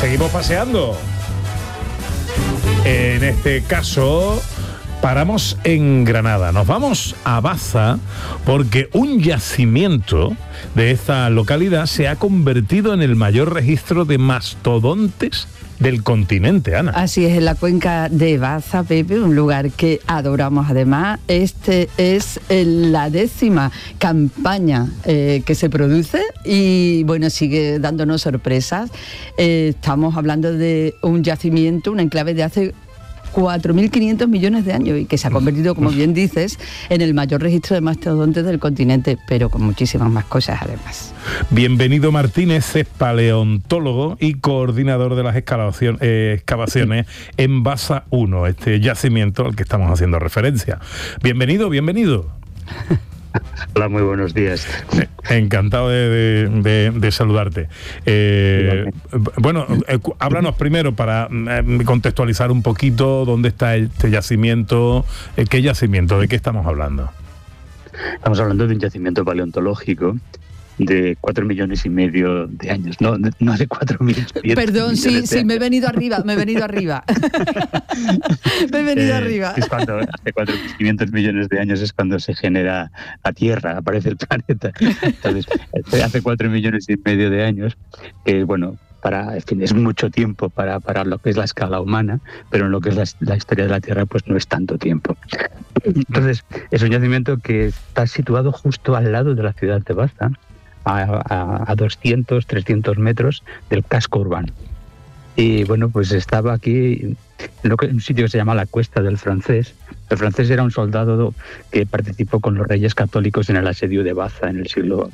seguimos paseando. En este caso, paramos en Granada. Nos vamos a Baza porque un yacimiento de esta localidad se ha convertido en el mayor registro de mastodontes del continente, Ana. Así es, en la cuenca de Baza, Pepe, un lugar que adoramos además. Este es la 10ª campaña que se produce y bueno, sigue dándonos sorpresas. Estamos hablando de un yacimiento, un enclave de hace 4.500 millones de años y que se ha convertido, como bien dices, en el mayor registro de mastodontes del continente, pero con muchísimas más cosas además. Bienvenido Martínez, es paleontólogo y coordinador de las excavaciones en Baza 1, este yacimiento al que estamos haciendo referencia. Bienvenido. Hola, muy buenos días. Encantado de saludarte. Háblanos primero para contextualizar un poquito dónde está este yacimiento, qué yacimiento, de qué estamos hablando. Estamos hablando de un yacimiento paleontológico de 4,5 millones de años, no de 4.000. Perdón, sí, me he venido arriba. Me he venido arriba. Es cuando hace 4.500 millones de años es cuando se genera la Tierra, aparece el planeta. Entonces, hace 4,5 millones de años, bueno, es mucho tiempo para lo que es la escala humana, pero en lo que es la historia de la Tierra, pues no es tanto tiempo. Entonces, es un yacimiento que está situado justo al lado de la ciudad de Baza, a 200, 300 metros del casco urbano. Y bueno, pues estaba aquí en un sitio que se llama la Cuesta del Francés. El francés era un soldado que participó con los reyes católicos en el asedio de Baza en el siglo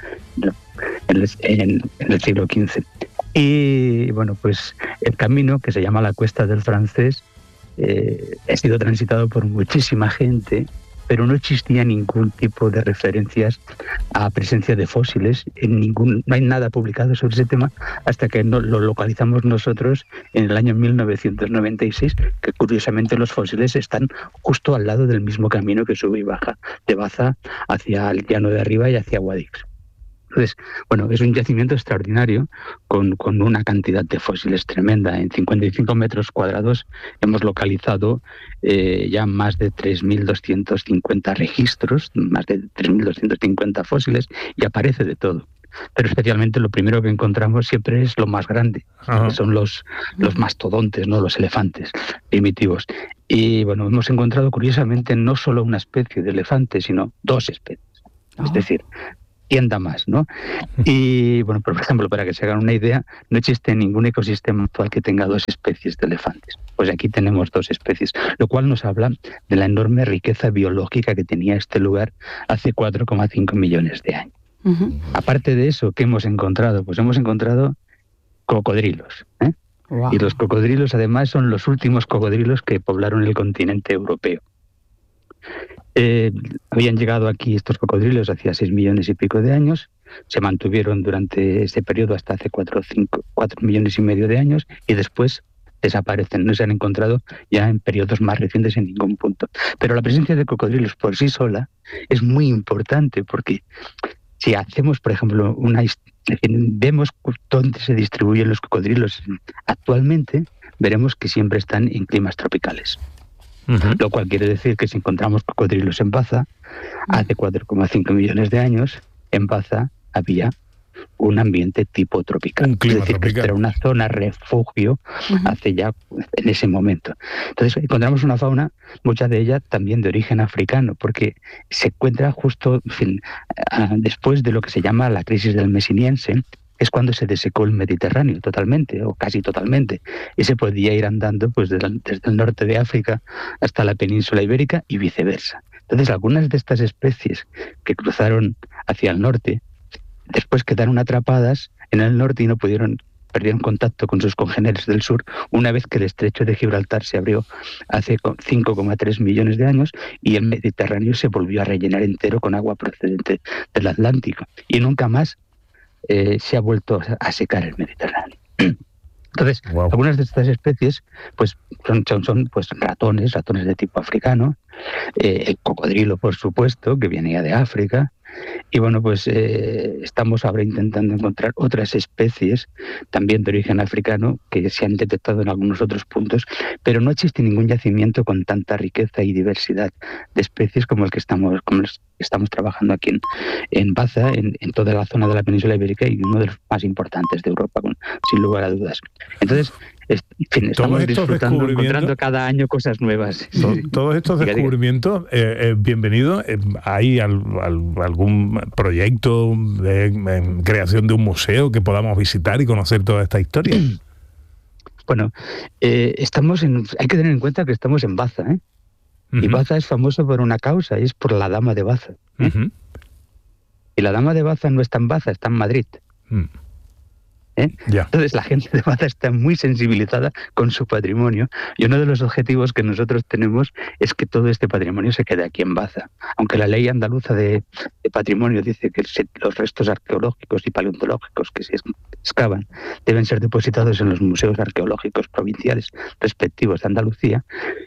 XV. Y bueno, pues el camino que se llama la Cuesta del Francés ha sido transitado por muchísima gente, pero no existía ningún tipo de referencias a presencia de fósiles, no hay nada publicado sobre ese tema hasta que lo localizamos nosotros en el año 1996, que curiosamente los fósiles están justo al lado del mismo camino que sube y baja de Baza hacia el llano de arriba y hacia Guadix. Entonces, bueno, es un yacimiento extraordinario con una cantidad de fósiles tremenda. En 55 metros cuadrados hemos localizado ya más de 3.250 registros, más de 3.250 fósiles, y aparece de todo. Pero especialmente lo primero que encontramos siempre es lo más grande, que son los mastodontes, ¿no? Los elefantes primitivos. Y bueno, hemos encontrado curiosamente no solo una especie de elefante, sino 2 especies. Es decir, tienda más, ¿no? Y bueno, por ejemplo, para que se hagan una idea, no existe ningún ecosistema actual que tenga 2 especies de elefantes. Pues aquí tenemos 2 especies, lo cual nos habla de la enorme riqueza biológica que tenía este lugar hace 4,5 millones de años. Aparte de eso, ¿qué hemos encontrado? Pues hemos encontrado cocodrilos, ¿eh? Wow. Y los cocodrilos además son los últimos cocodrilos que poblaron el continente europeo. Habían llegado aquí estos cocodrilos hacía 6 millones y pico de años, se mantuvieron durante ese periodo hasta hace 4 millones y medio de años y después desaparecen, no se han encontrado ya en periodos más recientes en ningún punto. Pero la presencia de cocodrilos por sí sola es muy importante porque si hacemos, por ejemplo, vemos dónde se distribuyen los cocodrilos actualmente, veremos que siempre están en climas tropicales. Lo cual quiere decir que si encontramos cocodrilos en Baza, hace 4,5 millones de años, en Baza había un ambiente tipo tropical. Un clima es decir, tropical. Que era una zona refugio hace ya en ese momento. Entonces encontramos una fauna, mucha de ella también de origen africano, porque se encuentra justo después de lo que se llama la crisis del Mesiniense. Es cuando se desecó el Mediterráneo totalmente, o casi totalmente, y se podía ir andando pues desde el norte de África hasta la península ibérica y viceversa. Entonces, algunas de estas especies que cruzaron hacia el norte, después quedaron atrapadas en el norte y perdieron contacto con sus congéneres del sur una vez que el estrecho de Gibraltar se abrió hace 5,3 millones de años y el Mediterráneo se volvió a rellenar entero con agua procedente del Atlántico. Y nunca más se ha vuelto a secar el Mediterráneo. Entonces, algunas de estas especies pues son pues ratones de tipo africano, el cocodrilo, por supuesto, que viene ya de África, Y bueno, pues estamos ahora intentando encontrar otras especies, también de origen africano, que se han detectado en algunos otros puntos, pero no existe ningún yacimiento con tanta riqueza y diversidad de especies como el que estamos trabajando aquí en Baza, en toda la zona de la península ibérica, y uno de los más importantes de Europa, sin lugar a dudas. Entonces, en fin, estamos disfrutando, encontrando cada año cosas nuevas. Todos estos descubrimientos, bienvenido. ¿Hay algún proyecto de creación de un museo que podamos visitar y conocer toda esta historia? Bueno, hay que tener en cuenta que estamos en Baza, ¿eh? Uh-huh. Y Baza es famoso por una causa, y es por la Dama de Baza. Uh-huh. Y la Dama de Baza no está en Baza, está en Madrid. Uh-huh. Entonces la gente de Baza está muy sensibilizada con su patrimonio, y uno de los objetivos que nosotros tenemos es que todo este patrimonio se quede aquí en Baza. Aunque la ley andaluza de patrimonio dice que los restos arqueológicos y paleontológicos que se excavan deben ser depositados en los museos arqueológicos provinciales respectivos de Andalucía,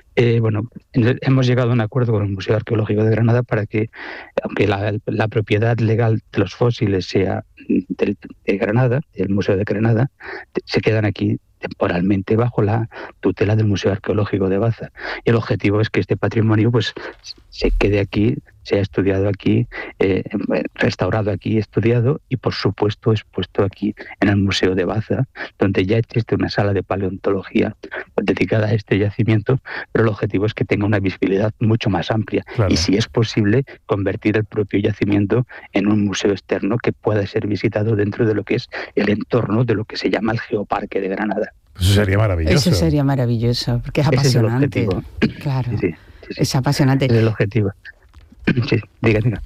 hemos llegado a un acuerdo con el Museo Arqueológico de Granada para que, aunque la propiedad legal de los fósiles sea de Granada, del Museo de Granada, se quedan aquí temporalmente bajo la tutela del Museo Arqueológico de Baza. Y el objetivo es que este patrimonio pues se quede aquí, sea estudiado aquí, restaurado aquí, estudiado y por supuesto expuesto aquí en el Museo de Baza, donde ya existe una sala de paleontología dedicada a este yacimiento, pero el objetivo es que tenga una visibilidad mucho más amplia. Claro. Y si es posible, convertir el propio yacimiento en un museo externo que pueda ser visitado dentro de lo que es el entorno de lo que se llama el Geoparque de Granada. Eso sería maravilloso. Eso sería maravilloso, porque es apasionante. Ese es el objetivo. Claro, sí. Es apasionante. Ese es el objetivo. Sí, diga.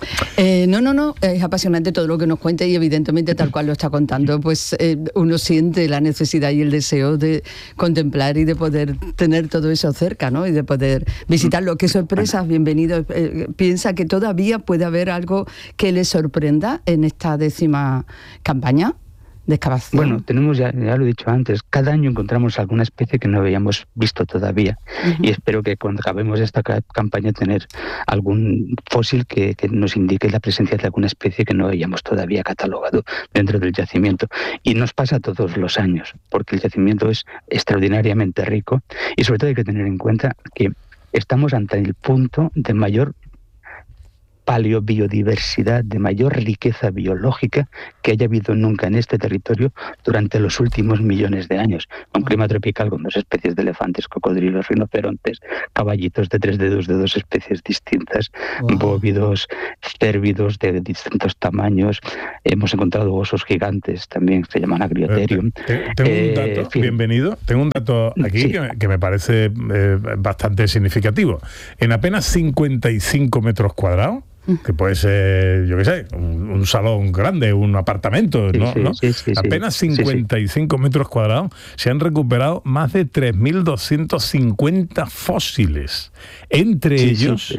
No, es apasionante todo lo que nos cuenta y evidentemente tal cual lo está contando, pues uno siente la necesidad y el deseo de contemplar y de poder tener todo eso cerca, ¿no? Y de poder visitarlo. ¡Qué sorpresas! Bienvenido. ¿Piensa que todavía puede haber algo que le sorprenda en esta 10ª campaña de excavación? Bueno, tenemos, ya lo he dicho antes, cada año encontramos alguna especie que no habíamos visto todavía. Uh-huh. Y espero que cuando acabemos esta campaña tener algún fósil que nos indique la presencia de alguna especie que no habíamos todavía catalogado dentro del yacimiento. Y nos pasa todos los años, porque el yacimiento es extraordinariamente rico y sobre todo hay que tener en cuenta que estamos ante el punto de mayor paleobiodiversidad, de mayor riqueza biológica que haya habido nunca en este territorio durante los últimos millones de años. Un clima tropical con 2 especies de elefantes, cocodrilos, rinocerontes, caballitos de 3 dedos de 2 especies distintas, bóvidos, cérvidos de distintos tamaños. Hemos encontrado osos gigantes también, se llaman Agriotherium. Tengo un dato, bienvenido. Tengo un dato aquí que me parece bastante significativo. En apenas 55 metros cuadrados, que puede ser, yo qué sé, un salón grande, un apartamento, ¿no? Sí, apenas 55 metros cuadrados, se han recuperado más de 3.250 fósiles. Entre ellos,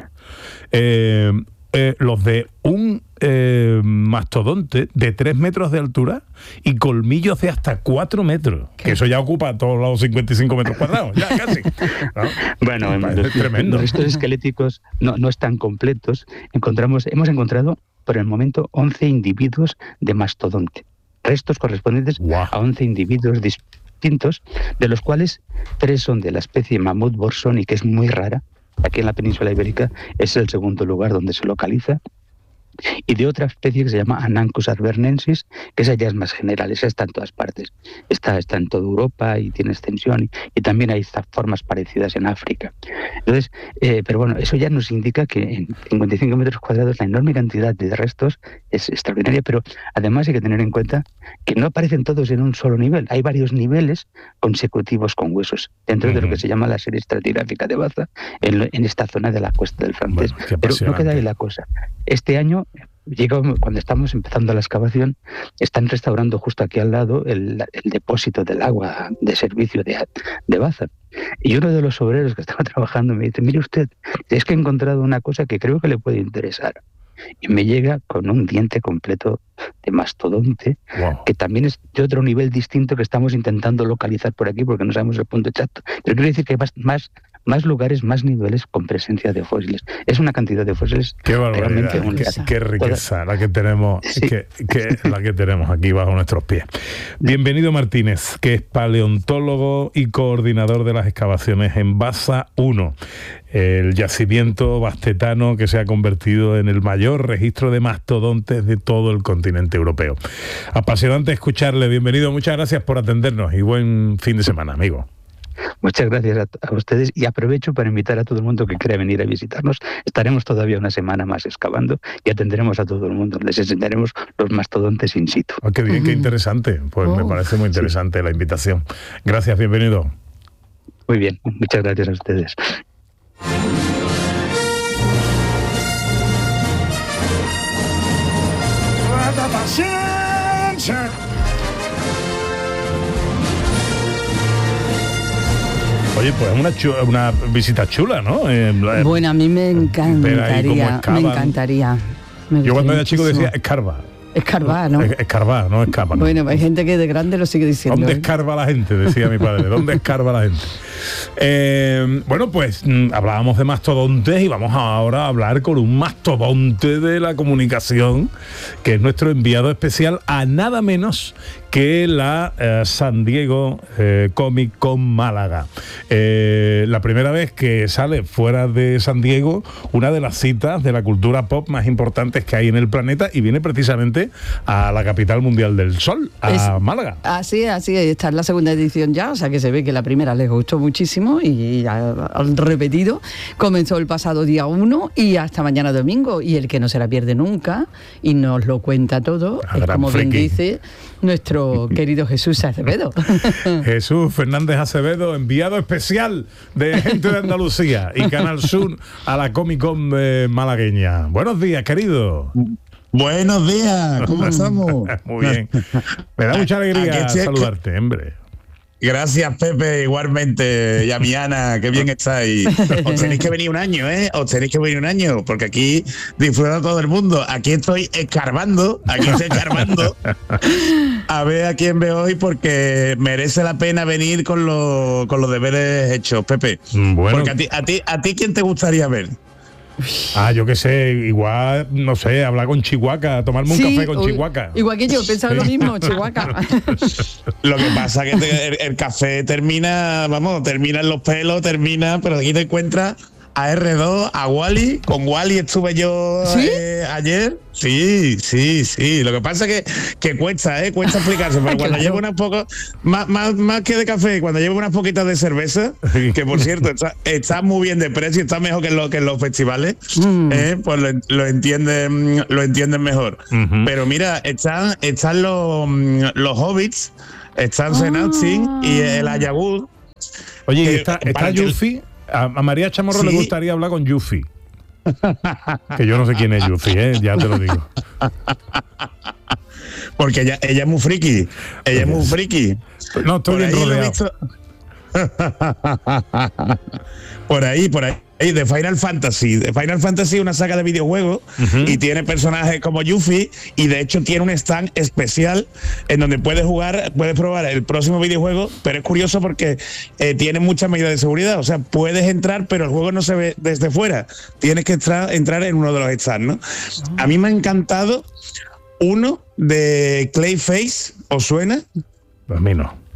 los de un mastodonte de 3 metros de altura y colmillos de hasta 4 metros. Que eso ya ocupa todos los 55 metros cuadrados, ya casi. ¿No? Bueno, es tremendo. Los restos esqueléticos no están completos. Hemos encontrado, por el momento, 11 individuos de mastodonte. Restos correspondientes a 11 individuos distintos, de los cuales 3 son de la especie mamut borsoni, que es muy rara. Aquí en la península ibérica es el segundo lugar donde se localiza, y de otra especie que se llama Anancus arbernensis, que esa ya es más general, esa está en todas partes, está en toda Europa y tiene extensión, y también hay formas parecidas en África. Entonces, pero bueno, eso ya nos indica que en 55 metros cuadrados la enorme cantidad de restos es extraordinaria, pero además hay que tener en cuenta que no aparecen todos en un solo nivel, hay varios niveles consecutivos con huesos, dentro de lo que se llama la serie estratigráfica de Baza, en esta zona de la Cuesta del Francés. Bueno, pero no queda ahí la cosa. Este año, cuando estamos empezando la excavación, están restaurando justo aquí al lado el depósito del agua de servicio de Baza. Y uno de los obreros que estaba trabajando me dice: mire usted, es que he encontrado una cosa que creo que le puede interesar. Y me llega con un diente completo de mastodonte, que también es de otro nivel distinto que estamos intentando localizar por aquí porque no sabemos el punto exacto. Pero quiero decir que más lugares, más niveles con presencia de fósiles. Es una cantidad de fósiles qué barbaridad, qué riqueza la que tenemos, sí. La que tenemos aquí bajo nuestros pies. Bienvenido Martínez, que es paleontólogo y coordinador de las excavaciones en Baza 1, el yacimiento bastetano que se ha convertido en el mayor registro de mastodontes de todo el continente europeo. Apasionante escucharle, bienvenido, muchas gracias por atendernos y buen fin de semana, amigo. Muchas gracias a ustedes y aprovecho para invitar a todo el mundo que quiera venir a visitarnos. Estaremos todavía una semana más excavando y atenderemos a todo el mundo. Les enseñaremos los mastodontes in situ. Oh, qué bien, qué interesante. Pues me parece muy interesante la invitación. Gracias, bienvenido. Muy bien, muchas gracias a ustedes. Oye, pues una visita chula, ¿no? Bueno, a mí me encantaría. Yo cuando era chico decía escarba. Escarbar, ¿no? Escarbar, no escapa. ¿No? Bueno, hay gente que de grande lo sigue diciendo. ¿Dónde escarba la gente? Decía mi padre. ¿Dónde escarba la gente? Bueno, pues hablábamos de mastodontes y vamos ahora a hablar con un mastodonte de la comunicación, que es nuestro enviado especial a nada menos que la San Diego Comic Con Málaga. La primera vez que sale fuera de San Diego, una de las citas de la cultura pop más importantes que hay en el planeta, y viene precisamente a la capital mundial del sol, Málaga. Así es, está en la segunda edición ya, o sea que se ve que la primera les gustó muchísimo y al repetido. Comenzó el pasado día 1 y hasta mañana domingo, y el que no se la pierde nunca y nos lo cuenta todo, es como bien dice nuestro querido Jesús Acevedo. Jesús Fernández Acevedo, enviado especial de Gente de Andalucía y Canal Sur a la Comic Con malagueña. Buenos días, querido. Buenos días, ¿cómo estamos? Muy bien. Me da mucha alegría saludarte, hombre. Gracias, Pepe, igualmente. Y a mi Ana, qué bien estáis. Os tenéis que venir un año, ¿eh? Os tenéis que venir un año, porque aquí disfruta todo el mundo. Aquí estoy escarbando, a ver a quién veo hoy, porque merece la pena venir con los deberes hechos, Pepe. Bueno. Porque a ti ¿quién te gustaría ver? Yo qué sé, igual, no sé, hablar con Chihuahua, tomarme un café con Chihuahua. Igual que yo, pensaba lo mismo, Chihuahua. Lo que pasa es que el café termina en los pelos, pero aquí te encuentras a R2, a Wally. Con Wally estuve yo ayer. Sí. Lo que pasa es que cuesta explicarse, pero cuando llevo unas pocas, más que de café, cuando llevo unas poquitas de cerveza, que por cierto está muy bien de precio, está mejor que en los festivales, pues lo entienden mejor. Uh-huh. Pero mira, están los Hobbits, están St. Austin y el Ayagud. Oye, ¿está Yuffie? A María Chamorro le gustaría hablar con Yuffie. Que yo no sé quién es Yuffie, ya te lo digo. Porque ella es muy friki. No, estoy bien rodeado. Por ahí. De Final Fantasy. Final Fantasy es una saga de videojuegos, uh-huh, y tiene personajes como Yuffie, y de hecho tiene un stand especial en donde puedes probar el próximo videojuego, pero es curioso porque tiene muchas medidas de seguridad. O sea, puedes entrar, pero el juego no se ve desde fuera. Tienes que entrar en uno de los stands, ¿no? Uh-huh. A mí me ha encantado uno de Clayface. ¿Os suena? A mí no.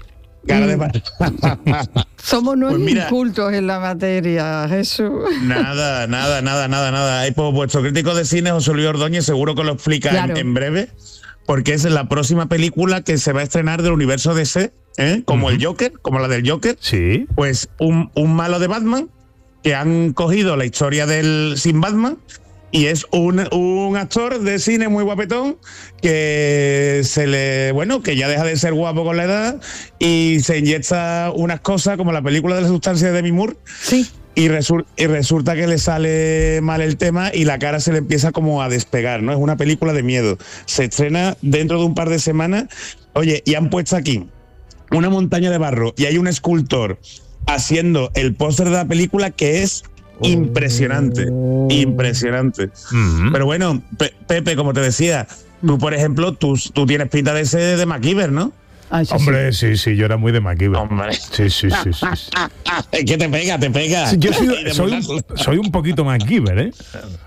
Somos incultos en la materia, Jesús. Nada. Pues vuestro crítico de cine, José Luis Ordóñez, seguro que lo explica, claro, en breve, porque es la próxima película que se va a estrenar del universo DC, como uh-huh, el Joker, como la del Joker. Sí. Pues un malo de Batman, que han cogido la historia del sin Batman, y es un actor de cine muy guapetón que que ya deja de ser guapo con la edad y se inyecta unas cosas como la película de la sustancia de Demi Moore. Sí. Y resulta que le sale mal el tema y la cara se le empieza como a despegar, ¿no? Es una película de miedo. Se estrena dentro de un par de semanas. Oye, y han puesto aquí una montaña de barro y hay un escultor haciendo el póster de la película que es impresionante. Uh-huh. Pero bueno, Pepe, como te decía, tú, por ejemplo, tú tienes pinta de ser de MacGyver, ¿no? Ah, sí, Hombre, sí, yo era muy de MacGyver. Hombre. Sí. Es que te pega. Sí, yo soy un poquito MacGyver, ¿eh?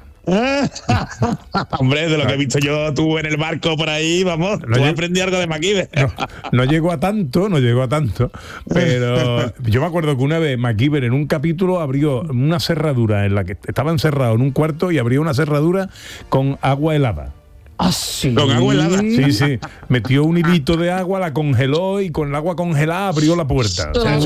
Hombre, de lo que he visto yo tú en el barco por ahí, vamos, tú aprendí algo de MacGyver. No llegó a tanto, pero yo me acuerdo que una vez MacGyver en un capítulo abrió una cerradura en la que estaba encerrado en un cuarto y abrió una cerradura con agua helada. ¿Ah, sí? Con agua helada. Sí. Metió un hilito de agua, la congeló y con el agua congelada abrió la puerta. O sea,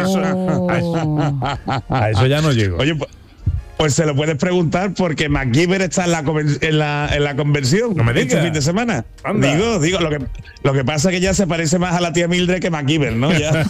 a eso ya no llego. Oye, pues se lo puedes preguntar porque MacGyver está en la convención. No me digas. Este fin de semana. Anda. Digo, lo que pasa es que ya se parece más a la tía Mildred que MacGyver, ¿no? Ya.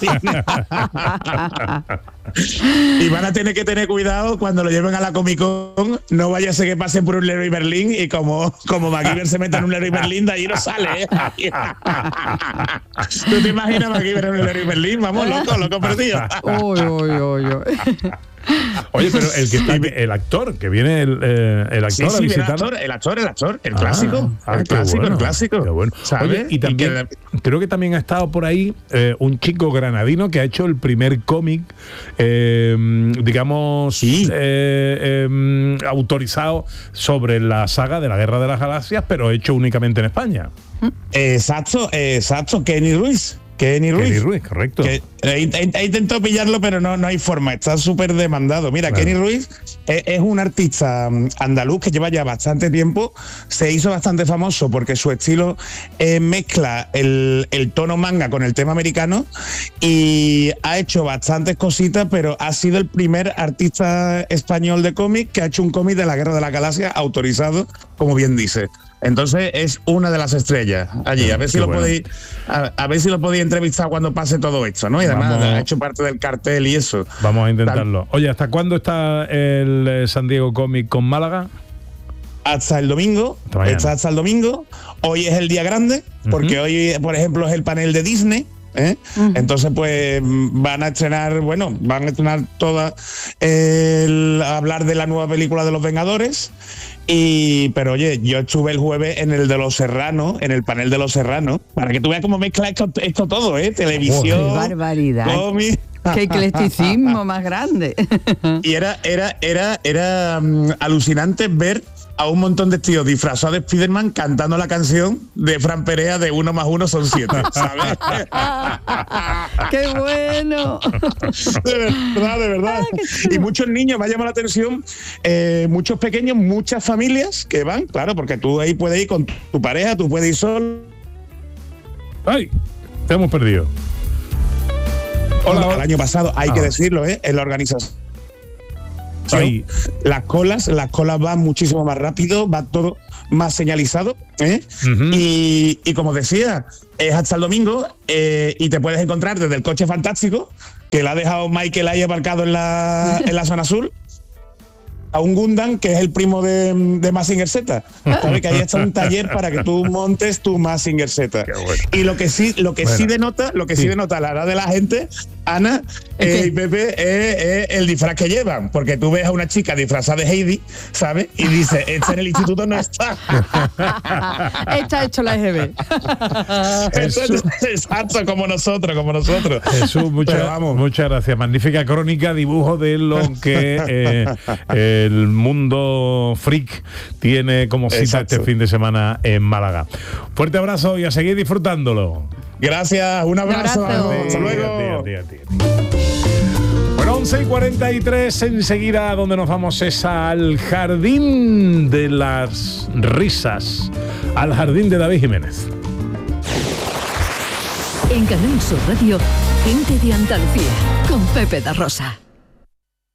Y van a tener que tener cuidado cuando lo lleven a la Comic Con. No vaya a ser que pasen por un Leroy Merlin y como MacGyver se meta en un Leroy Merlin, de allí no sale, ¿eh? ¿Tú te imaginas MacGyver en un Leroy Merlin? Vamos, loco perdido. Uy. Oye, pero el actor, que viene el actor a visitarlo. El actor, el clásico. El clásico. Qué bueno. ¿Sabes? Oye, y también, creo que también ha estado por ahí un chico granadino que ha hecho el primer cómic, autorizado sobre la saga de la Guerra de las Galaxias, pero hecho únicamente en España. Exacto, Kenny Ruiz, correcto. He intentado pillarlo, pero no hay forma, está súper demandado. Mira, claro. Kenny Ruiz es un artista andaluz que lleva ya bastante tiempo, se hizo bastante famoso porque su estilo mezcla el tono manga con el tema americano y ha hecho bastantes cositas, pero ha sido el primer artista español de cómic que ha hecho un cómic de la Guerra de la Galaxia autorizado, como bien dice. Entonces es una de las estrellas allí. A ver si lo podéis, a ver si lo podéis entrevistar cuando pase todo esto, ¿no? Y además ha hecho parte del cartel y eso. Vamos a intentarlo. Oye, ¿hasta cuándo está el San Diego Comic con Málaga? Hasta el domingo. Está hasta el domingo. Hoy es el día grande, porque hoy, por ejemplo, es el panel de Disney. Entonces pues van a estrenar toda hablar de la nueva película de los Vengadores. Pero oye, yo estuve el jueves en el de Los Serranos, en el panel de Los Serranos, para que tú veas cómo mezcla esto todo, televisión, ¡qué barbaridad! Cómic. ¡Qué eclecticismo más grande! Y era alucinante ver a un montón de tíos disfrazados de Spiderman cantando la canción de Fran Perea de 1 más 1 son 7, ¿sabes? ¡Qué bueno! De verdad. Y muchos niños, me ha llamado la atención, muchos pequeños, muchas familias que van, claro, porque tú ahí puedes ir con tu pareja, tú puedes ir solo. ¡Ay! Te hemos perdido. Hola. El año pasado, hay que decirlo, en la organización. Ahí. Las colas van muchísimo más rápido, va todo más señalizado, y como decía, es hasta el domingo, y te puedes encontrar desde el coche fantástico que la ha dejado Michael ahí aparcado en la zona sur, a un Gundam que es el primo de Mazinger Z. Sabes que ahí está un taller para que tú montes tu Mazinger Z. Bueno. Y lo que sí denota la edad de la gente, Ana y Pepe, es el disfraz que llevan, porque tú ves a una chica disfrazada de Heidi, ¿sabes? Y dice, esta en el instituto no está. Está hecho la EGB. Exacto, como nosotros. Jesús, muchas gracias. Magnífica crónica, dibujo de lo que el mundo freak tiene como cita este fin de semana en Málaga. Fuerte abrazo y a seguir disfrutándolo. Gracias, un abrazo. Hasta luego. Bueno, 11:43, enseguida donde nos vamos es al Jardín de las Risas, al Jardín de David Jiménez. En Canal Sur Radio, Gente de Andalucía, con Pepe da Rosa.